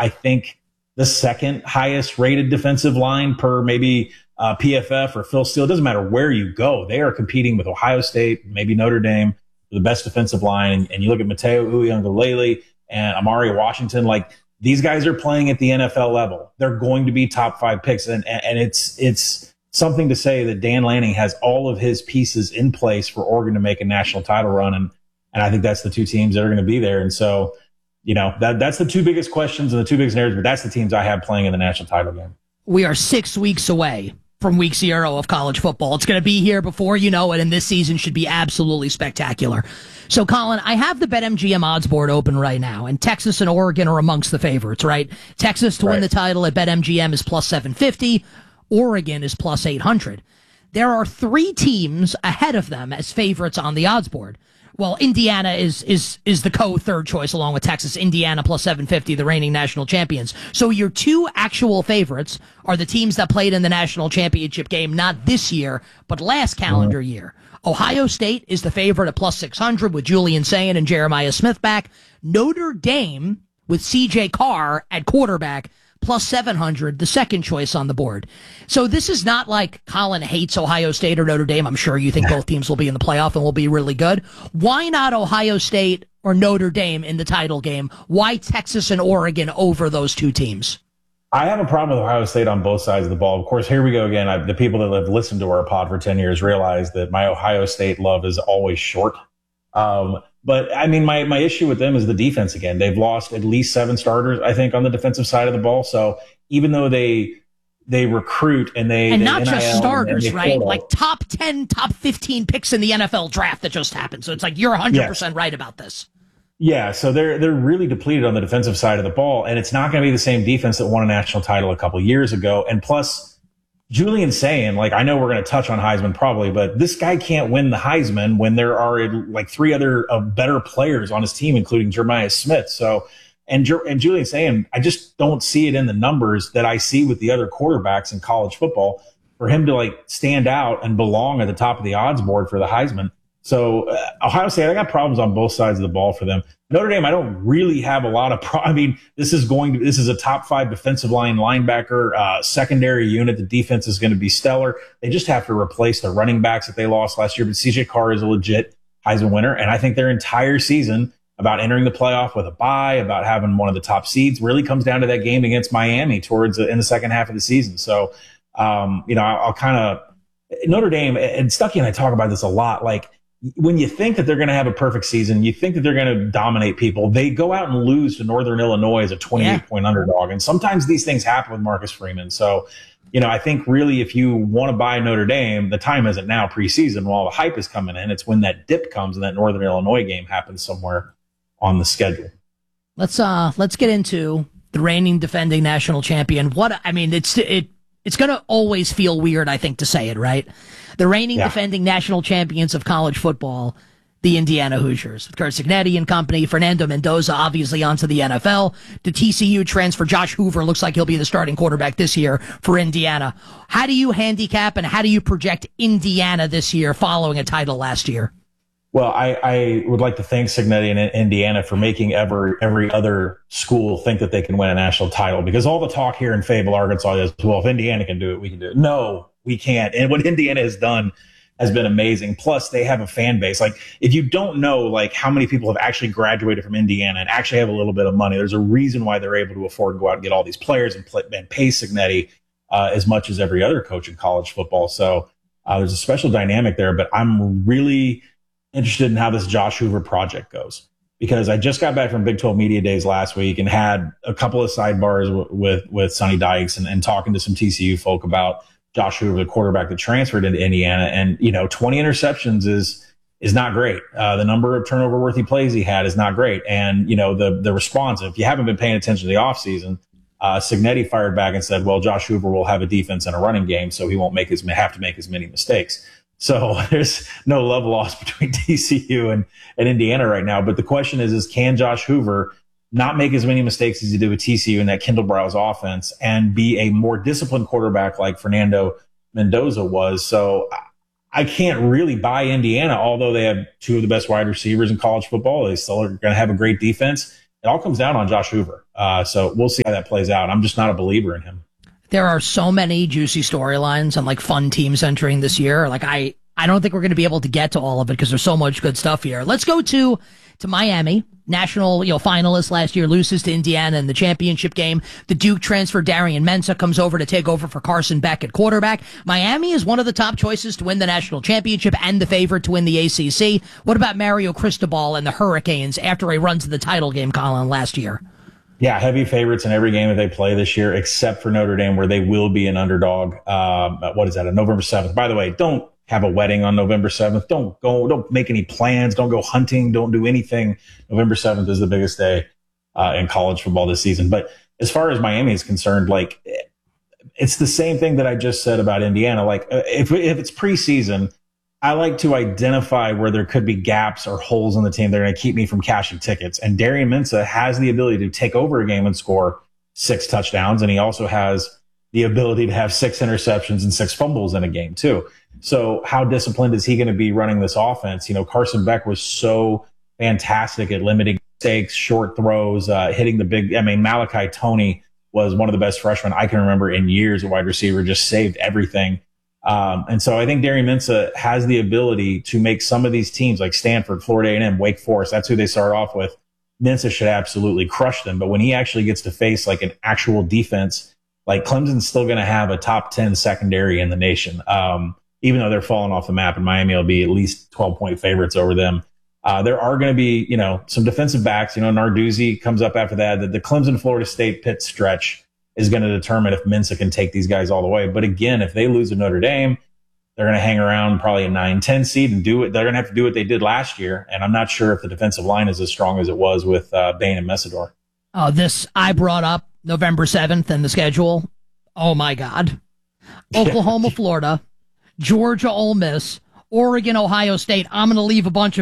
I think the second highest rated defensive line per maybe PFF or Phil Steele. It doesn't matter where you go. They are competing with Ohio State, maybe Notre Dame, for the best defensive line. And you look at Mateo Uiagalelei and Amari Washington, like these guys are playing at the NFL level. They're going to be top 5 picks. And it's something to say that Dan Lanning has all of his pieces in place for Oregon to make a national title run. And I think that's the two teams that are going to be there. And so, that's the two biggest questions and the two biggest narratives, but that's the teams I have playing in the national title game. We are 6 weeks away from week 0 of college football. It's going to be here before you know it, and this season should be absolutely spectacular. So, Colin, I have the BetMGM odds board open right now, and Texas and Oregon are amongst the favorites, right? Texas to win the title at BetMGM is plus 750. Oregon is plus 800. There are 3 teams ahead of them as favorites on the odds board. Well, Indiana is the third choice along with Texas. Indiana plus 750, the reigning national champions. So your 2 actual favorites are the teams that played in the national championship game, not this year, but last calendar year. Ohio State is the favorite at plus 600 with Julian Sayin and Jeremiah Smith back. Notre Dame with CJ Carr at quarterback plus 700, the second choice on the board. So this is not like Colin hates Ohio State or Notre Dame. I'm sure you think both teams will be in the playoff and will be really good. Why not Ohio State or Notre Dame in the title game? Why Texas and Oregon over those 2 teams? I have a problem with Ohio State on both sides of the ball. Of course, here we go again. The people that have listened to our pod for 10 years realize that my Ohio State love is always short. But I mean, my issue with them is the defense again. They've lost at least 7 starters, I think, on the defensive side of the ball. So even though they recruit and not just starters, right? Like top 10, top 15 picks in the NFL draft that just happened. So it's like you're 100% right about this. Yeah, so they're really depleted on the defensive side of the ball, and it's not going to be the same defense that won a national title a couple years ago. And plus, Julian Sayin, like, I know we're going to touch on Heisman probably, but this guy can't win the Heisman when there are like 3 other better players on his team, including Jeremiah Smith. So, and Julian Sayin, I just don't see it in the numbers that I see with the other quarterbacks in college football for him to like stand out and belong at the top of the odds board for the Heisman. So Ohio State, I got problems on both sides of the ball for them. Notre Dame, I don't really have a lot of I mean, this is a top 5 defensive line linebacker, secondary unit. The defense is going to be stellar. They just have to replace the running backs that they lost last year. But CJ Carr is a legit Heisman winner. And I think their entire season about entering the playoff with a bye, about having one of the top seeds really comes down to that game against Miami in the second half of the season. So, I'll kind of Notre Dame, and Stuckey and I talk about this a lot. Like, when you think that they're going to have a perfect season, you think that they're going to dominate people, they go out and lose to Northern Illinois as a 28-point underdog. And sometimes these things happen with Marcus Freeman. So, I think really if you want to buy Notre Dame, the time isn't now preseason while the hype is coming in. It's when that dip comes and that Northern Illinois game happens somewhere on the schedule. Let's get into the reigning defending national champion. It's going to always feel weird, I think, to say it, right? The reigning defending national champions of college football, the Indiana Hoosiers. With Curt Cignetti and company, Fernando Mendoza obviously onto the NFL. The TCU transfer, Josh Hoover, looks like he'll be the starting quarterback this year for Indiana. How do you handicap and how do you project Indiana this year following a title last year? Well, I would like to thank Cignetti and Indiana for making every other school think that they can win a national title, because all the talk here in Fayetteville, Arkansas is, well, if Indiana can do it, we can do it. No, we can't. And what Indiana has done has been amazing. Plus, they have a fan base. Like, if you don't know, like, how many people have actually graduated from Indiana and actually have a little bit of money, there's a reason why they're able to afford to go out and get all these players and pay Cignetti as much as every other coach in college football. So there's a special dynamic there. But I'm really interested in how this Josh Hoover project goes, because I just got back from Big 12 Media Days last week and had a couple of sidebars with Sonny Dykes and talking to some TCU folk about Josh Hoover, the quarterback that transferred into Indiana. And, 20 interceptions is not great. The number of turnover worthy plays he had is not great. And, the response, if you haven't been paying attention to the offseason, Cignetti fired back and said, well, Josh Hoover will have a defense and a running game, so he won't have to make as many mistakes. So there's no love lost between TCU and Indiana right now. But the question is can Josh Hoover not make as many mistakes as he did with TCU in that Kendall Briles offense and be a more disciplined quarterback like Fernando Mendoza was? So I can't really buy Indiana, although they have 2 of the best wide receivers in college football. They still are going to have a great defense. it all comes down on Josh Hoover. So we'll see how that plays out. I'm just not a believer in him. There are so many juicy storylines and like fun teams entering this year. Like I don't think we're going to be able to get to all of it because there's so much good stuff here. Let's go to Miami. National, finalist last year, loses to Indiana in the championship game. The Duke transfer Darian Mensah comes over to take over for Carson Beck at quarterback. Miami is one of the top choices to win the national championship and the favorite to win the ACC. What about Mario Cristobal and the Hurricanes after a run to the title game, Colin, last year? Yeah, heavy favorites in every game that they play this year, except for Notre Dame, where they will be an underdog. What is that? On November 7th. By the way, don't have a wedding on November 7th. Don't make any plans. Don't go hunting. Don't do anything. November 7th is the biggest day in college football this season. But as far as Miami is concerned, like, it's the same thing that I just said about Indiana. Like, if it's preseason, I like to identify where there could be gaps or holes in the team that are going to keep me from cashing tickets. And Darian Mensah has the ability to take over a game and score 6 touchdowns. And he also has the ability to have 6 interceptions and 6 fumbles in a game too. So how disciplined is he going to be running this offense? Carson Beck was so fantastic at limiting mistakes, short throws, hitting the big. Malachi Toney was one of the best freshmen I can remember in years. A wide receiver, just saved everything. And so I think Darian Mensah has the ability to make some of these teams like Stanford, Florida A&M, Wake Forest. That's who they start off with. Mensah should absolutely crush them. But when he actually gets to face like an actual defense, like Clemson's still going to have a top 10 secondary in the nation. Even though they're falling off the map, and Miami will be at least 12-point favorites over them. There are going to be, some defensive backs. Narduzzi comes up after that. The Clemson, Florida State, Pitt stretch is going to determine if Mensah can take these guys all the way. But again, if they lose to Notre Dame, they're going to hang around probably a 9-10 seed and do it. They're going to have to do what they did last year. And I'm not sure if the defensive line is as strong as it was with Bain and Messidor. This I brought up November 7th and the schedule. Oh my God. Oklahoma, Florida. Georgia, Ole Miss, Oregon, Ohio State. I'm going to leave a bunch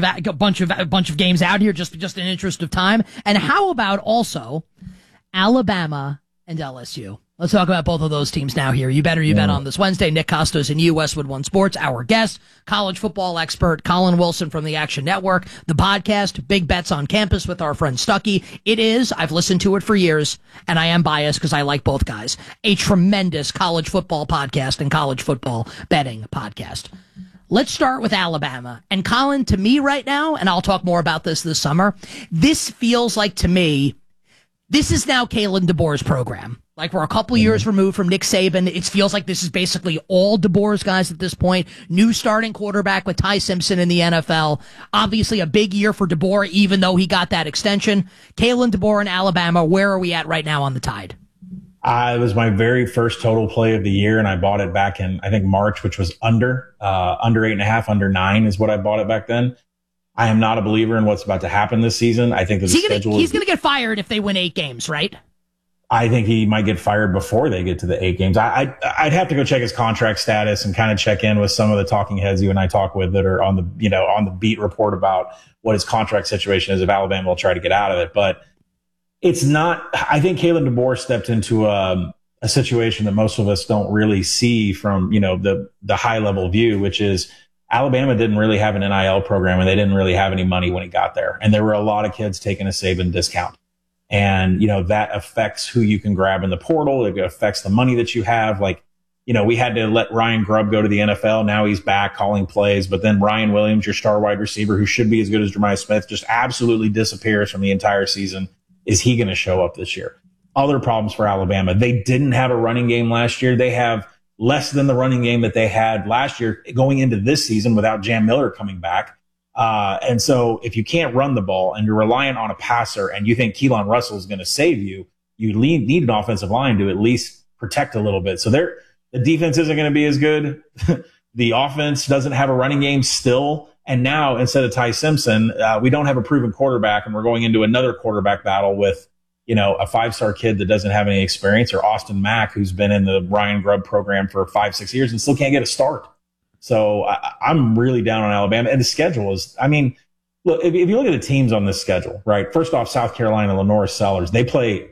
of games out here just in interest of time. And how about also Alabama and LSU? Let's talk about both of those teams now here. You bet on this Wednesday. Nick Costos and you, Westwood One Sports, our guest, college football expert Colin Wilson from the Action Network, the podcast, Big Bets on Campus with our friend Stuckey. It is, I've listened to it for years, and I am biased because I like both guys, a tremendous college football podcast and college football betting podcast. Let's start with Alabama. And Colin, to me right now, and I'll talk more about this summer, this feels like to me, this is now Kalen DeBoer's program. Like, we're a couple years removed from Nick Saban. It feels like this is basically all DeBoer's guys at this point. New starting quarterback with Ty Simpson in the NFL. Obviously a big year for DeBoer, even though he got that extension. Kalen DeBoer in Alabama, where are we at right now on the Tide? It was my very first total play of the year, and I bought it back in, I think, March, which was under 8.5, under 9 is what I bought it back then. I am not a believer in what's about to happen this season. I think that he's going to get fired if they win 8 games, right? I think he might get fired before they get to the 8 games. I'd have to go check his contract status and kind of check in with some of the talking heads you and I talk with that are on the beat report about what his contract situation is if Alabama will try to get out of it. But it's not. I think Kalen DeBoer stepped into a situation that most of us don't really see from the high level view, which is Alabama didn't really have an NIL program and they didn't really have any money when he got there, and there were a lot of kids taking a Saban discount. And, that affects who you can grab in the portal. It affects the money that you have. Like, we had to let Ryan Grubb go to the NFL. Now he's back calling plays. But then Ryan Williams, your star wide receiver, who should be as good as Jeremiah Smith, just absolutely disappears from the entire season. Is he going to show up this year? Other problems for Alabama. They didn't have a running game last year. They have less than the running game that they had last year going into this season without Jam Miller coming back. And so if you can't run the ball and you're reliant on a passer and you think Keelan Russell is going to save you, you need an offensive line to at least protect a little bit. So the defense isn't going to be as good. The offense doesn't have a running game still. And now instead of Ty Simpson, we don't have a proven quarterback, and we're going into another quarterback battle with, a 5-star kid that doesn't have any experience, or Austin Mack, who's been in the Ryan Grubb program for 5-6 years and still can't get a start. So I'm really down on Alabama. And the schedule is, look, if you look at the teams on this schedule, right? First off, South Carolina, Lenore Sellers, they play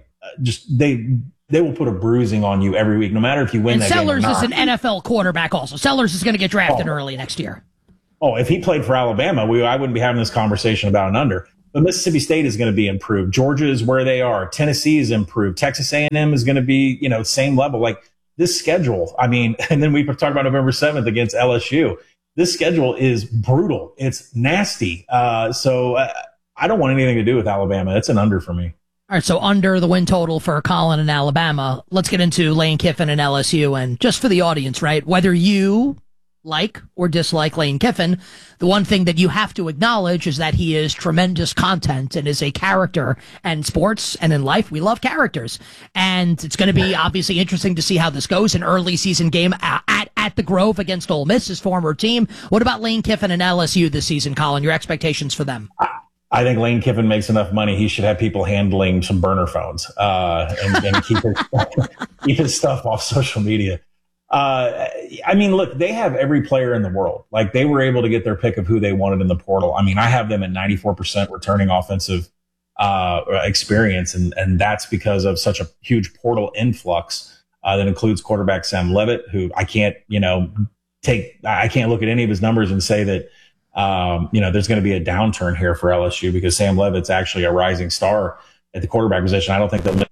they will put a bruising on you every week, no matter if you win that game or not. Sellers is an NFL quarterback also. Sellers is going to get drafted early next year. Oh, if he played for Alabama, I wouldn't be having this conversation about an under. But Mississippi State is going to be improved. Georgia is where they are. Tennessee is improved. Texas A&M is going to be, same level. Like this schedule. I mean, and then we talked about November 7th against LSU. This schedule is brutal. It's nasty. So I don't want anything to do with Alabama. It's an under for me. All right, so under the win total for Colin and Alabama. Let's get into Lane Kiffin and LSU. And just for the audience, right, whether you like or dislike Lane Kiffin, the one thing that you have to acknowledge is that he is tremendous content and is a character. And sports and in life, we love characters. And it's going to be obviously interesting to see how this goes. An early season game at the Grove against Ole Miss, his former team. What about Lane Kiffin and LSU this season, Colin? Your expectations for them? I think Lane Kiffin makes enough money. He should have people handling some burner phones and keep his stuff off social media. I mean, look, they have every player in the world. Like they were able to get their pick of who they wanted in the portal. I mean, I have them at 94% returning offensive experience, and that's because of such a huge portal influx that includes quarterback Sam Levitt, who I can't look at any of his numbers and say that there's going to be a downturn here for LSU because Sam Levitt's actually a rising star at the quarterback position. I don't think they'll.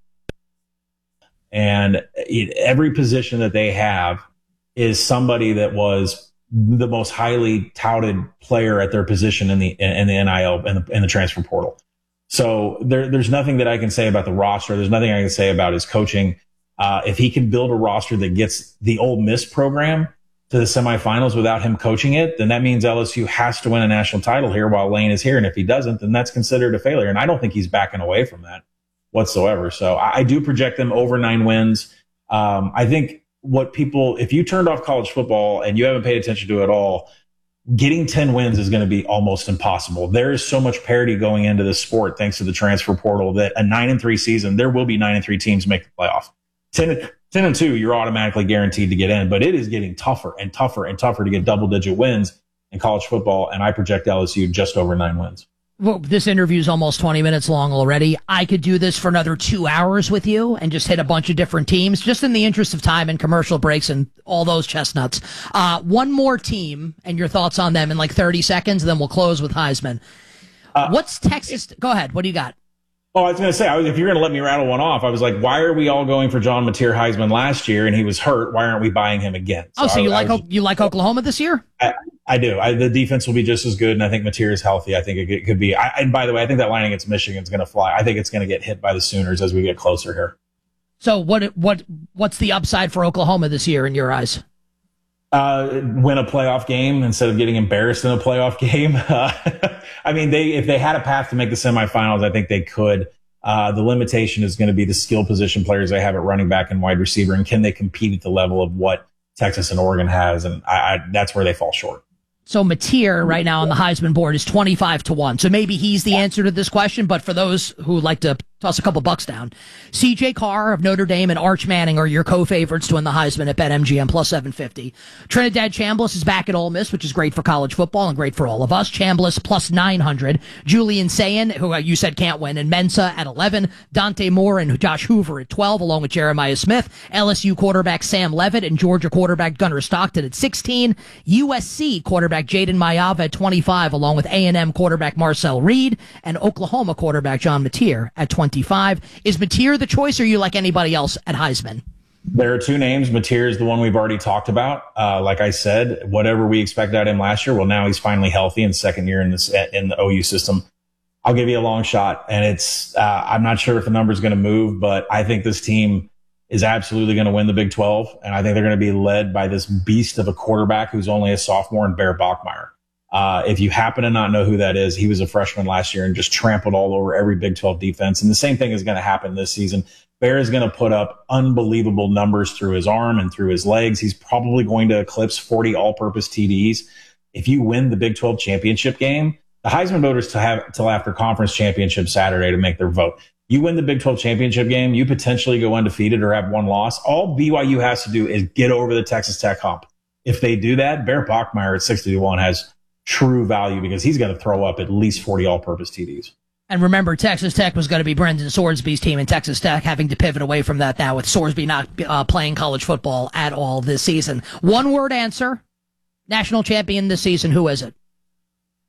And every position that they have is somebody that was the most highly touted player at their position in the NIL and the transfer portal. So there's nothing that I can say about the roster. There's nothing I can say about his coaching. If he can build a roster that gets the Ole Miss program to the semifinals without him coaching it, then that means LSU has to win a national title here while Lane is here. And if he doesn't, then that's considered a failure. And I don't think he's backing away from that whatsoever. So I do project them over 9 wins. I think if you turned off college football and you haven't paid attention to it at all, getting 10 wins is going to be almost impossible. There is so much parity going into this sport thanks to the transfer portal that a 9-3 season, there will be 9-3 teams make the playoff. 10-2, you're automatically guaranteed to get in, but it is getting tougher and tougher and tougher to get double-digit wins in college football, and I project LSU just over 9 wins. Well, this interview is almost 20 minutes long already. I could do this for another 2 hours with you and just hit a bunch of different teams, just in the interest of time and commercial breaks and all those chestnuts. One more team and your thoughts on them in like 30 seconds, and then we'll close with Heisman. What's Texas? Go ahead. What do you got? Oh, I was going to say, if you're going to let me rattle one off, I was like, why are we all going for John Mateer Heisman last year and he was hurt? Why aren't we buying him again? So you like Oklahoma this year? I do. The defense will be just as good, and I think Mateer is healthy. I think it could be. And by the way, I think that line against Michigan is going to fly. I think it's going to get hit by the Sooners as we get closer here. So what's the upside for Oklahoma this year in your eyes? Win a playoff game instead of getting embarrassed in a playoff game. I mean, if they had a path to make the semifinals, I think they could. The limitation is going to be the skill position players they have at running back and wide receiver, and can they compete at the level of what Texas and Oregon has? And that's where they fall short. So Mateer right now on the Heisman board is 25-1. So maybe he's the answer to this question, but for those who like to toss a couple bucks down, CJ Carr of Notre Dame and Arch Manning are your co-favorites to win the Heisman at BetMGM plus 750. Trinidad Chambliss is back at Ole Miss, which is great for college football and great for all of us. Chambliss plus 900. Julian Sayin, who you said can't win, and Mensa at 11. Dante Moore and Josh Hoover at 12, along with Jeremiah Smith. LSU quarterback Sam Levitt and Georgia quarterback Gunnar Stockton at 16. USC quarterback Jaden Mayava at 25, along with A&M quarterback Marcel Reed and Oklahoma quarterback John Mateer at 25. Is Mateer the choice, or you like anybody else at Heisman? There are 2 names. Mateer is the one we've already talked about. Like I said, whatever we expected out of him last year, well, now he's finally healthy in second year in the OU system. I'll give you a long shot, and I'm not sure if the number is going to move, but I think this team is absolutely going to win the Big 12, and I think they're going to be led by this beast of a quarterback who's only a sophomore in Bear Bachmeier. If you happen to not know who that is, he was a freshman last year and just trampled all over every Big 12 defense. And the same thing is going to happen this season. Bear is going to put up unbelievable numbers through his arm and through his legs. He's probably going to eclipse 40 all-purpose TDs. If you win the Big 12 championship game, the Heisman voters have till after conference championship Saturday to make their vote. You win the Big 12 championship game, you potentially go undefeated or have 1 loss. All BYU has to do is get over the Texas Tech hump. If they do that, Bear Bachmeier at 60-1 has true value because he's going to throw up at least 40 all-purpose TDs. And remember, Texas Tech was going to be Brendan Sorsby's team, and Texas Tech having to pivot away from that now with Sorsby not playing college football at all this season. One-word answer, national champion this season, who is it?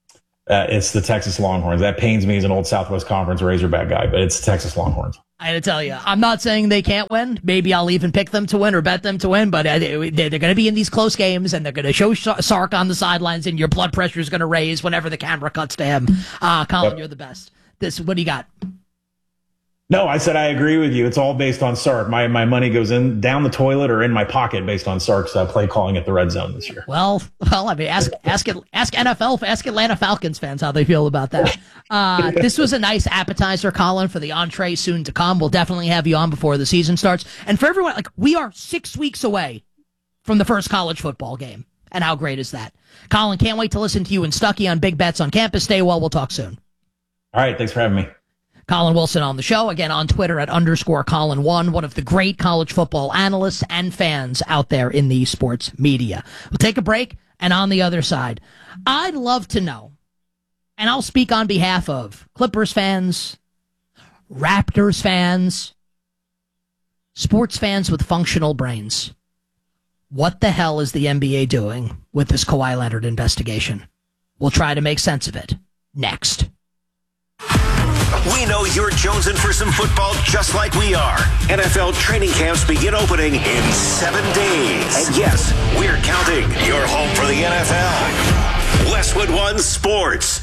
It's the Texas Longhorns. That pains me as an old Southwest Conference Razorback guy, but it's Texas Longhorns. I gotta tell you, I'm not saying they can't win. Maybe I'll even pick them to win or bet them to win, but they're going to be in these close games, and they're going to show Sark on the sidelines, and your blood pressure is going to raise whenever the camera cuts to him. Colin, You're the best. What do you got? No, I said I agree with you. It's all based on Sark. My money goes in down the toilet or in my pocket based on Sark's play calling at the red zone this year. Well, I mean, ask Atlanta Falcons fans how they feel about that. This was a nice appetizer, Colin, for the entree soon to come. We'll definitely have you on before the season starts. And for everyone, we are 6 weeks away from the first college football game. And how great is that? Colin, can't wait to listen to you and Stuckey on Big Bets on Campus. Stay well. We'll talk soon. All right. Thanks for having me. Colin Wilson on the show, again on Twitter at _Colin1, one of the great college football analysts and fans out there in the sports media. We'll take a break, and on the other side, I'd love to know, and I'll speak on behalf of Clippers fans, Raptors fans, sports fans with functional brains. What the hell is the NBA doing with this Kawhi Leonard investigation? We'll try to make sense of it next. We know you're jonesing for some football just like we are. NFL training camps begin opening in 7 days. And yes, we're counting. Your home for the NFL. Westwood One Sports.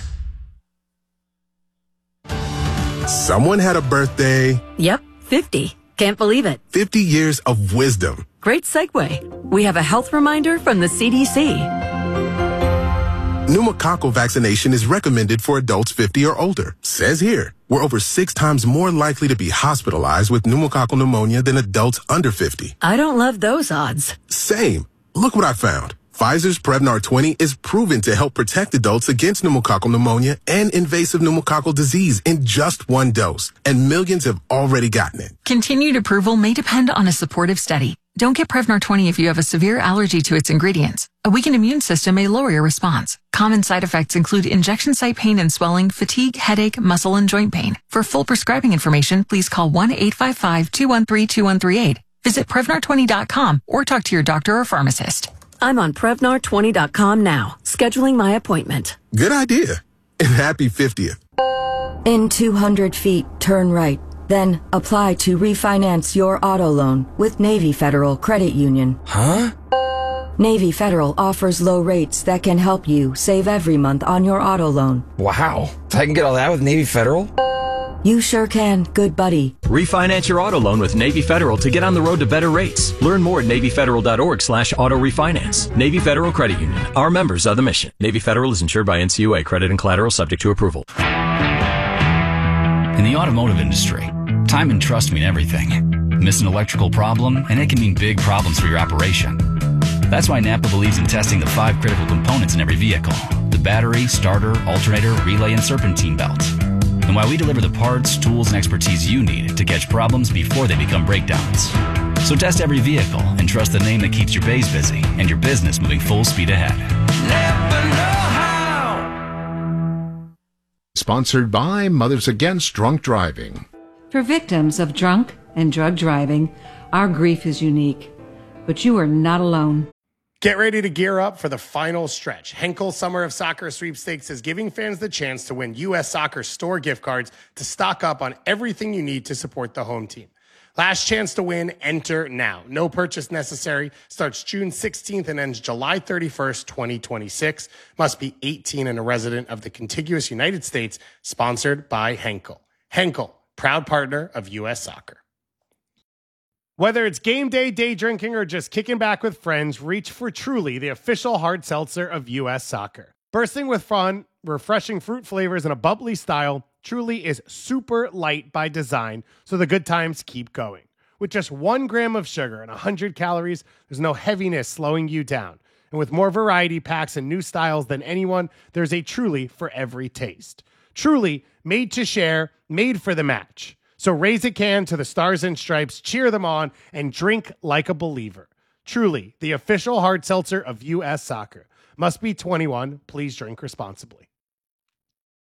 Someone had a birthday. Yep, 50. Can't believe it. 50 years of wisdom. Great segue. We have a health reminder from the CDC. Pneumococcal vaccination is recommended for adults 50 or older. Says here, we're over 6 times more likely to be hospitalized with pneumococcal pneumonia than adults under 50. I don't love those odds. Same. Look what I found. Pfizer's Prevnar 20 is proven to help protect adults against pneumococcal pneumonia and invasive pneumococcal disease in just 1 dose, and millions have already gotten it. Continued approval may depend on a supportive study. Don't get Prevnar 20 if you have a severe allergy to its ingredients. A weakened immune system may lower your response. Common side effects include injection site pain and swelling, fatigue, headache, muscle, and joint pain. For full prescribing information, please call 1-855-213-2138. Visit Prevnar20.com or talk to your doctor or pharmacist. I'm on Prevnar20.com now, scheduling my appointment. Good idea. And happy 50th. In 200 feet, turn right. Then apply to refinance your auto loan with Navy Federal Credit Union. Huh? Navy Federal offers low rates that can help you save every month on your auto loan. Wow. I can get all that with Navy Federal? You sure can, good buddy. Refinance your auto loan with Navy Federal to get on the road to better rates. Learn more at NavyFederal.org/auto refinance. Navy Federal Credit Union. Our members are the mission. Navy Federal is insured by NCUA. Credit and collateral subject to approval. In the automotive industry, time and trust mean everything. Miss an electrical problem, and it can mean big problems for your operation. That's why Napa believes in testing the 5 critical components in every vehicle: the battery, starter, alternator, relay, and serpentine belt. And why we deliver the parts, tools, and expertise you need to catch problems before they become breakdowns. So test every vehicle and trust the name that keeps your bays busy and your business moving full speed ahead. Napa know-how. Sponsored by Mothers Against Drunk Driving. For victims of drunk and drug driving, our grief is unique, but you are not alone. Get ready to gear up for the final stretch. Henkel Summer of Soccer Sweepstakes is giving fans the chance to win U.S. Soccer store gift cards to stock up on everything you need to support the home team. Last chance to win, enter now. No purchase necessary. Starts June 16th and ends July 31st, 2026. Must be 18 and a resident of the contiguous United States. Sponsored by Henkel. Henkel, proud partner of U.S. Soccer. Whether it's game day, day drinking, or just kicking back with friends, reach for Truly, the official hard seltzer of U.S. Soccer. Bursting with fun, refreshing fruit flavors, and a bubbly style, Truly is super light by design, so the good times keep going. With just 1 gram of sugar and 100 calories, there's no heaviness slowing you down. And with more variety packs and new styles than anyone, there's a Truly for every taste. Truly, made to share, made for the match. So raise a can to the Stars and Stripes, cheer them on, and drink like a believer. Truly, the official hard seltzer of U.S. Soccer. Must be 21. Please drink responsibly.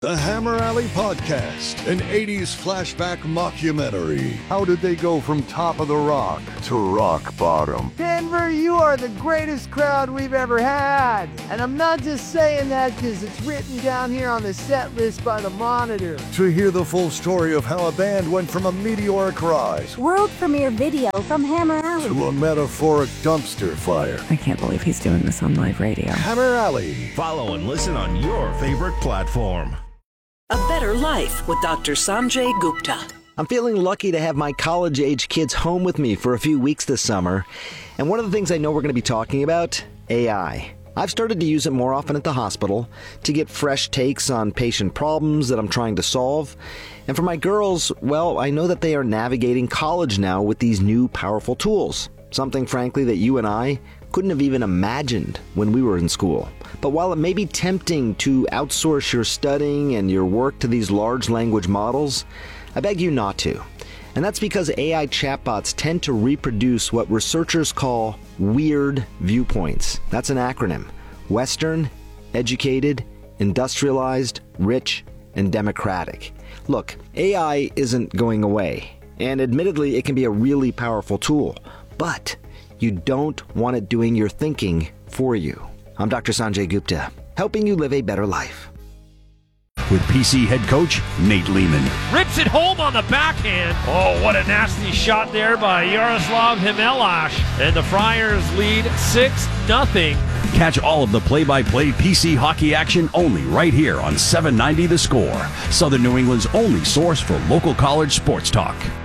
The Hammer Alley Podcast, an 80s flashback mockumentary. How did they go from top of the rock to rock bottom? Denver, you are the greatest crowd we've ever had. And I'm not just saying that because it's written down here on the set list by the Monitor. To hear the full story of how a band went from a meteoric rise, world premiere video from Hammer Alley, to a metaphoric dumpster fire. I can't believe he's doing this on live radio. Hammer Alley. Follow and listen on your favorite platform. A Better Life with Dr. Sanjay Gupta. I'm feeling lucky to have my college-age kids home with me for a few weeks this summer. And one of the things I know we're going to be talking about, AI. I've started to use it more often at the hospital to get fresh takes on patient problems that I'm trying to solve. And for my girls, well, I know that they are navigating college now with these new powerful tools. Something, frankly, that you and I couldn't have even imagined when we were in school. But while it may be tempting to outsource your studying and your work to these large language models, I beg you not to. And that's because AI chatbots tend to reproduce what researchers call weird viewpoints. That's an acronym. Western, educated, industrialized, rich, and democratic. Look, AI isn't going away. And admittedly, it can be a really powerful tool. But you don't want it doing your thinking for you. I'm Dr. Sanjay Gupta, helping you live a better life. With PC head coach Nate Lehman. Rips it home on the backhand. Oh, what a nasty shot there by Yaroslav Himelash. And the Friars lead 6-0. Catch all of the play-by-play PC hockey action only right here on 790 The Score, Southern New England's only source for local college sports talk.